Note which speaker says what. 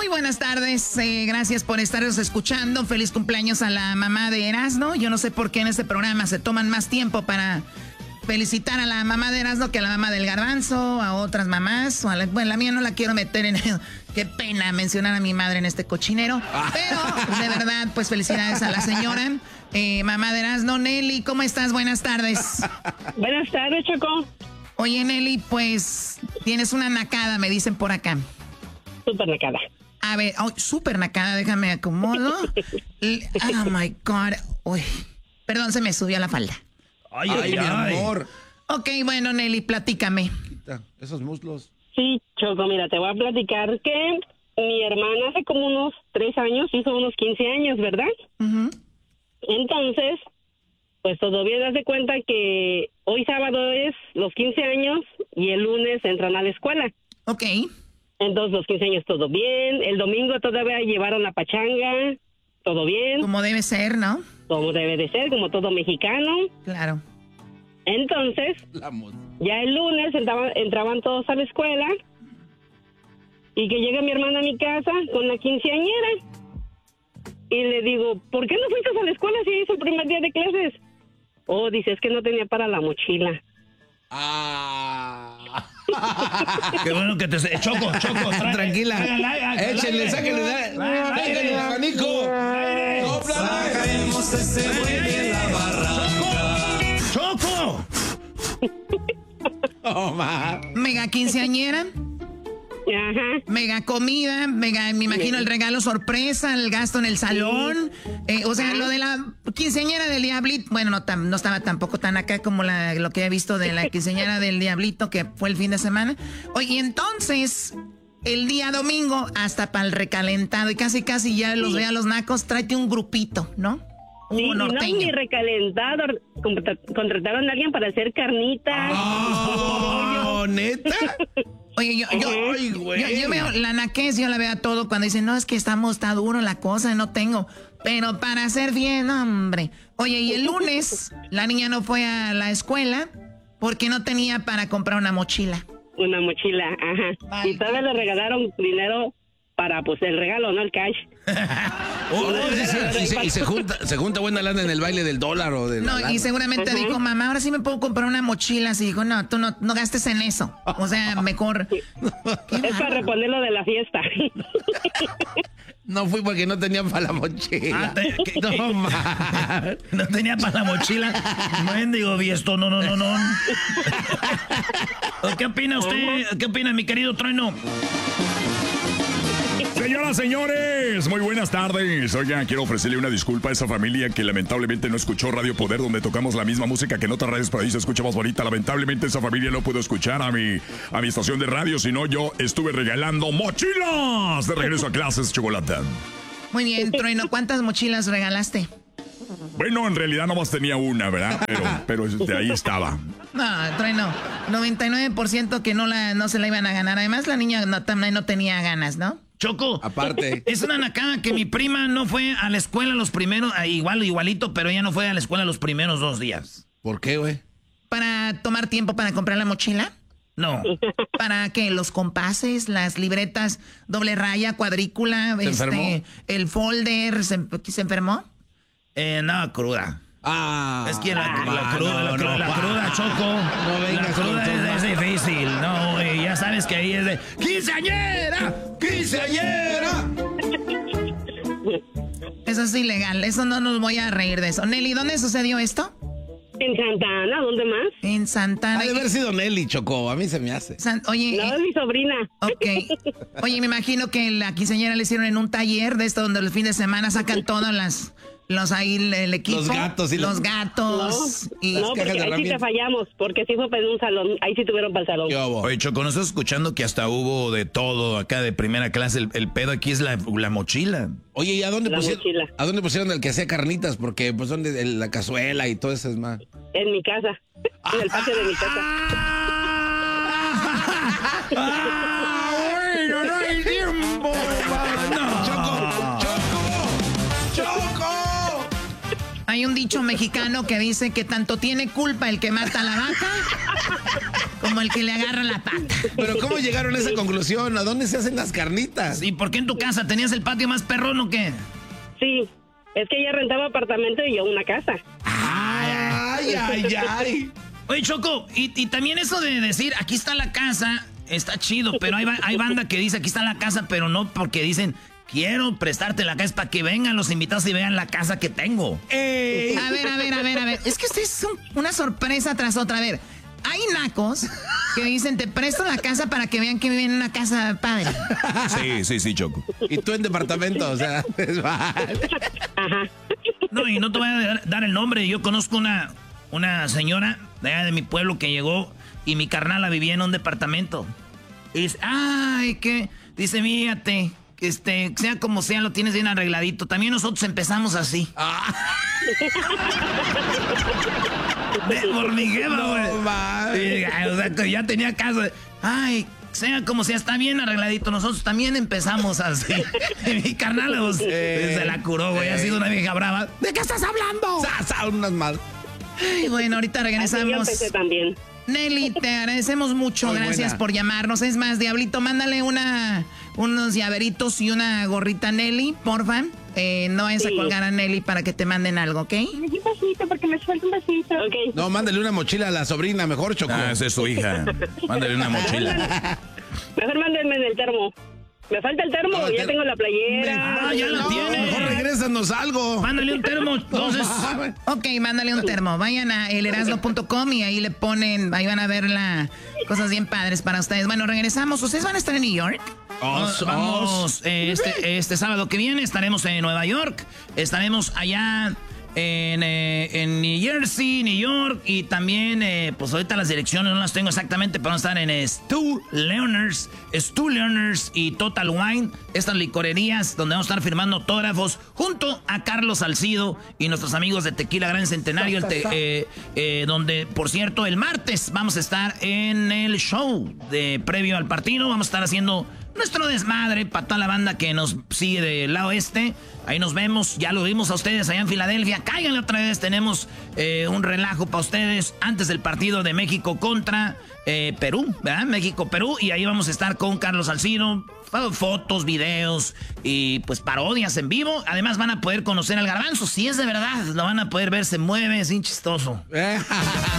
Speaker 1: buenas tardes, gracias por estaros escuchando. Feliz cumpleaños a la mamá de Erasmo. Yo no sé por qué en este programa se toman más tiempo para felicitar a la mamá de Erasmo que a la mamá del Garbanzo, a otras mamás. Bueno, la mía no la quiero meter en... Qué pena mencionar a mi madre en este cochinero. Pero, de verdad, pues felicidades a la señora. Mamá de Erasmo. Nelly, ¿cómo estás? Buenas tardes.
Speaker 2: Buenas tardes, Choco.
Speaker 1: Oye, Nelly, pues tienes una nacada, me dicen por acá.
Speaker 2: Súper nacada.
Speaker 1: A ver, súper nacada, déjame acomodo. Oh, my God. Uy, perdón, se me subió la falda.
Speaker 3: Ay, mi amor.
Speaker 1: Ok, bueno, Nelly, platícame.
Speaker 3: Quita esos muslos.
Speaker 2: Sí, Choco, mira, te voy a platicar que mi hermana hace como unos 3 años hizo unos 15 años, ¿verdad?
Speaker 1: Uh-huh.
Speaker 2: Entonces, pues todavía das de cuenta que hoy sábado es los 15 años y el lunes entran a la escuela.
Speaker 1: Ok.
Speaker 2: Entonces, los 15 años todo bien. El domingo todavía llevaron la pachanga. Todo bien.
Speaker 1: Como debe ser, ¿no?
Speaker 2: Como debe de ser, como todo mexicano.
Speaker 1: Claro.
Speaker 2: Entonces, ya el lunes entraban todos a la escuela y que llega mi hermana a mi casa con la quinceañera. Y le digo, ¿por qué no fuiste a la escuela si es el primer día de clases? Oh, dice, es que no tenía para la mochila.
Speaker 3: Qué bueno que te... Choco, tranquila. Échenle, sáquenle el abanico.
Speaker 4: Sacaremos ese güey de la barranca.
Speaker 3: ¡Choco! Oh,
Speaker 1: Mega quinceañera.
Speaker 2: Ajá.
Speaker 1: Mega comida, mega, me imagino el regalo sorpresa, el gasto en el salón. O sea, lo de la quinceañera del Diablito, bueno, no estaba tampoco tan acá como lo que he visto de la quinceañera del Diablito, que fue el fin de semana. Oye, entonces, el día domingo, hasta para el recalentado, y casi ya los veo a los nacos, tráete un grupito, ¿no?
Speaker 2: Sí, no, ni recalentado, contrataron a alguien para hacer carnitas.
Speaker 3: Oh, ¿neta?
Speaker 1: Oye, yo veo la naquez, yo la veo a todo cuando dicen, no, es que está duro la cosa, no tengo. Pero para hacer bien, hombre. Oye, y el lunes la niña no fue a la escuela porque no tenía para comprar una mochila.
Speaker 2: Una mochila, ajá. Vale. Y todavía le regalaron dinero para, pues, el regalo, ¿no? El cash.
Speaker 3: Y se junta buena lana en el baile del dólar o de...
Speaker 1: No, y seguramente dijo, mamá, ahora sí me puedo comprar una mochila. Así dijo, no, tú no gastes en eso. O sea, mejor...
Speaker 2: Es para reponerlo de la fiesta.
Speaker 3: No fui porque no tenía para la mochila.
Speaker 5: No tenía para la mochila. Mendigo viesto, no. ¿Qué opina usted? ¿Qué opina mi querido Trueno?
Speaker 6: Señoras, señores, muy buenas tardes. Oigan, quiero ofrecerle una disculpa a esa familia que lamentablemente no escuchó Radio Poder, donde tocamos la misma música que en otras radios por ahí se escucha más bonita. Lamentablemente esa familia no pudo escuchar a mi estación de radio, sino yo estuve regalando mochilas de regreso a clases, chocolate.
Speaker 1: Muy bien, Trueno, ¿cuántas mochilas regalaste?
Speaker 6: Bueno, en realidad nomás tenía una, ¿verdad? Pero de ahí estaba.
Speaker 1: No, Trueno, 99% que no se la iban a ganar. Además, la niña también no tenía ganas, ¿no?
Speaker 5: Choco,
Speaker 3: aparte,
Speaker 5: es una nacada que mi prima no fue a la escuela los primeros, igualito, pero ella no fue a la escuela los primeros 2 días.
Speaker 3: ¿Por qué, güey?
Speaker 1: ¿Para tomar tiempo para comprar la mochila?
Speaker 5: No.
Speaker 1: ¿Para qué? ¿Los compases, las libretas, doble raya, cuadrícula, el folder? ¿Se enfermó?
Speaker 5: No, cruda.
Speaker 3: Es
Speaker 5: que la cruda, Choco.
Speaker 3: No vengas,
Speaker 5: la cruda es difícil, ¿no? Güey, ya sabes que ahí es de ¡quinceañera!
Speaker 1: Eso es ilegal, eso no nos voy a reír de eso. Nelly, ¿dónde sucedió esto?
Speaker 2: En Santa Ana, ¿dónde más?
Speaker 1: En Santa Ana.
Speaker 3: Ha de haber sido Nelly, Choco, a mí se me hace.
Speaker 1: Oye,
Speaker 2: no, es mi sobrina.
Speaker 1: Ok. Oye, me imagino que la quinceañera le hicieron en un taller de esto donde el fin de semana sacan todas el equipo.
Speaker 3: Los gatos.
Speaker 2: No, porque ahí sí te fallamos, porque sí fue para un salón, ahí sí tuvieron para el salón.
Speaker 5: Oye, Choco, ¿no estás escuchando que hasta hubo de todo acá de primera clase? El pedo aquí es la mochila.
Speaker 3: Oye, ¿y a dónde pusieron el que hacía carnitas? Porque pues son de la cazuela y todo eso es más.
Speaker 2: En mi casa, en el patio de mi casa.
Speaker 5: Bueno, no hay tiempo. No.
Speaker 3: Choco.
Speaker 1: Hay un dicho mexicano que dice que tanto tiene culpa el que mata a la vaca como el que le agarra la pata.
Speaker 3: Pero ¿cómo llegaron a esa conclusión? ¿A dónde se hacen las carnitas?
Speaker 5: ¿Y por qué en tu casa tenías el patio más perrón o qué?
Speaker 2: Sí, es que ella rentaba apartamento y yo una casa.
Speaker 3: Ay.
Speaker 5: Oye, Choco, y también eso de decir, aquí está la casa, está chido, pero hay banda que dice, aquí está la casa, pero no porque dicen, quiero prestarte la casa para que vengan los invitados y vean la casa que tengo.
Speaker 1: A ver. Es que ustedes son una sorpresa tras otra. A ver, hay nacos que dicen, te presto la casa para que vean que viven en una casa padre.
Speaker 6: Sí, Choco.
Speaker 3: Y tú en departamento, o sea,
Speaker 2: Ajá.
Speaker 5: No, y no te voy a dar el nombre. Yo conozco una señora de allá de mi pueblo que llegó y mi carnala vivía en un departamento. Y dice, dice, fíjate, sea como sea, lo tienes bien arregladito. También nosotros empezamos así. Por mi jefa, güey. O sea, que ya tenía casa. Ay, sea como sea, está bien arregladito. Nosotros también empezamos así. Mi carnal se la curó, güey. Ha sido una vieja brava. ¿De qué estás hablando?
Speaker 3: Unas más.
Speaker 1: Ay, bueno, ahorita regresamos.
Speaker 2: Así yo empecé también.
Speaker 1: Nelly, te agradecemos mucho.
Speaker 3: Muy
Speaker 1: Gracias
Speaker 3: buena.
Speaker 1: por llamarnos. Es más, Diablito, mándale unos llaveritos y una gorrita a Nelly, porfa. No vayas a colgar a Nelly para que te manden algo, ¿ok?
Speaker 2: Un besito, porque me suelta un besito. Ok.
Speaker 3: No, mándale una mochila a la sobrina, mejor, Choco.
Speaker 6: Esa es su hija. Mándale una mochila.
Speaker 2: Mejor mándenme en el termo. Me falta el termo, ya tengo la playera.
Speaker 5: Ya lo tiene.
Speaker 3: Mejor regrésanos algo.
Speaker 5: Mándale un termo, entonces.
Speaker 1: Ok, mándale un termo. Vayan a elerasno.com y ahí le ponen, ahí van a ver cosas bien padres para ustedes. Bueno, regresamos. ¿Ustedes van a estar en New York?
Speaker 5: Vamos, este sábado que viene estaremos en Nueva York. Estaremos allá en New Jersey, New York. Y también, pues ahorita las direcciones no las tengo exactamente, pero vamos a estar en Stu Learners y Total Wine. Estas licorerías donde vamos a estar firmando autógrafos junto a Carlos Salcido y nuestros amigos de Tequila Gran Centenario. Donde, por cierto, el martes vamos a estar en el show previo al partido. Vamos a estar haciendo nuestro desmadre para toda la banda que nos sigue del lado este. Ahí nos vemos, ya lo vimos a ustedes allá en Filadelfia. Cáiganle otra vez, tenemos un relajo para ustedes antes del partido de México contra Perú, ¿verdad? México-Perú, y ahí vamos a estar con Carlos Salcido. Fotos, videos y pues parodias en vivo. Además van a poder conocer al Garbanzo, si es de verdad, lo van a poder ver, se mueve, es bien chistoso.